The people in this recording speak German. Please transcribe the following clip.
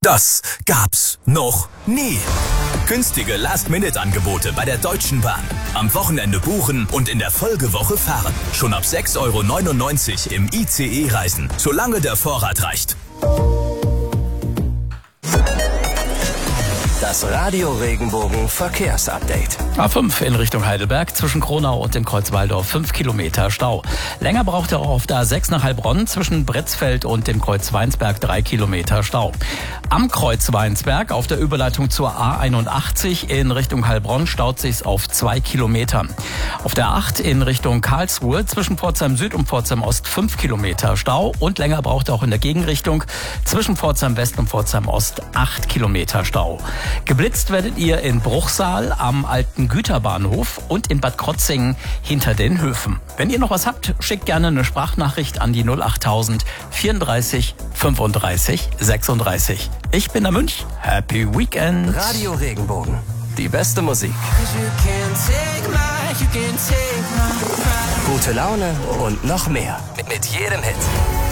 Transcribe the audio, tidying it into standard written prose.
Das gab's noch nie. Günstige Last-Minute-Angebote bei der Deutschen Bahn. Am Wochenende buchen und in der Folgewoche fahren. Schon ab 6,99 € im ICE reisen, solange der Vorrat reicht. Das Radio Regenbogen Verkehrsupdate. A5 in Richtung Heidelberg zwischen Kronau und dem Kreuz Walldorf 5 Kilometer Stau. Länger braucht er auch auf der A6 nach Heilbronn zwischen Bretzfeld und dem Kreuz Weinsberg 3 Kilometer Stau. Am Kreuz Weinsberg auf der Überleitung zur A81 in Richtung Heilbronn staut sich's auf 2 Kilometer. Auf der 8 in Richtung Karlsruhe zwischen Pforzheim Süd und Pforzheim Ost 5 Kilometer Stau und länger braucht er auch in der Gegenrichtung zwischen Pforzheim West und Pforzheim Ost 8 Kilometer Stau. Geblitzt werdet ihr in Bruchsal am alten Güterbahnhof und in Bad Krotzingen hinter den Höfen. Wenn ihr noch was habt, schickt gerne eine Sprachnachricht an die 08000 34 35 36. Ich bin der Münch. Happy Weekend. Radio Regenbogen. Die beste Musik. Gute Laune und noch mehr. Mit jedem Hit.